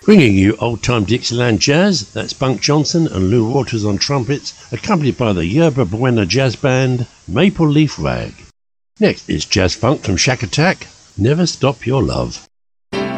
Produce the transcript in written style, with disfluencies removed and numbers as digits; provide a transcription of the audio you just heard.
Bringing you old-time Dixieland jazz, that's Bunk Johnson and Lou Waters on trumpets, accompanied by the Yerba Buena Jazz Band, Maple Leaf Rag. Next is jazz funk from Shack Attack, Never Stop Your Love.